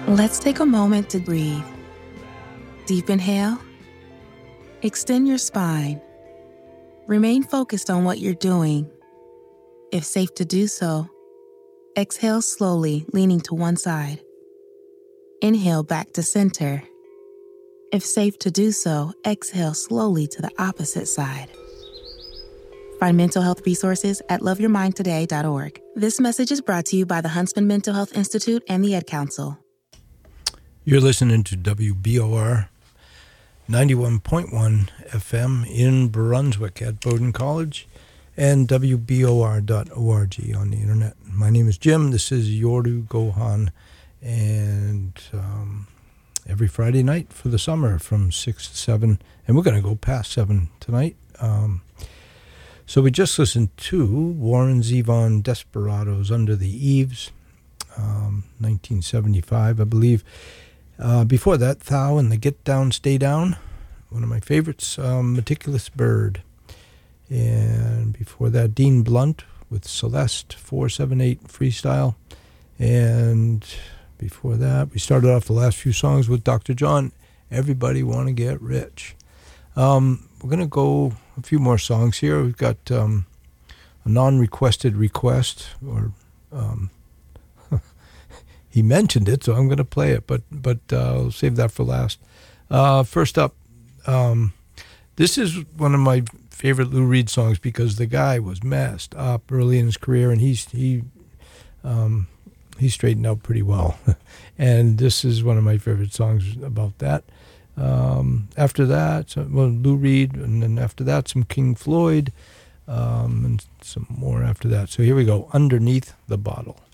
Let's take a moment to breathe. Deep inhale. Extend your spine. Remain focused on what you're doing. If safe to do so, exhale slowly, leaning to one side. Inhale back to center. If safe to do so, exhale slowly to the opposite side. Find mental health resources at loveyourmindtoday.org. This message is brought to you by the Huntsman Mental Health Institute and the Ad Council. You're listening to WBOR 91.1 FM in Brunswick at Bowdoin College and WBOR.org on the internet. My name is Jim. This is Yoru Gohan. And every Friday night for the summer from 6 to 7. And we're going to go past 7 tonight. So we just listened to Warren Zevon Desperados Under the Eaves, 1975, I believe. Before that, Thou and the Get Down, Stay Down, one of my favorites, Meticulous Bird. And before that, Dean Blunt with Celeste, 478 Freestyle. And before that, we started off the last few songs with Dr. John, Everybody Wanna Get Rich. We're going to go a few more songs here. We've got a non-requested request, or he mentioned it, so I'm going to play it, but I'll save that for last. First up, this is one of my favorite Lou Reed songs because the guy was messed up early in his career, and he straightened out pretty well. And this is one of my favorite songs about that. After that, Lou Reed, and then after that, some King Floyd, and some more after that. So here we go, Underneath the Bottle.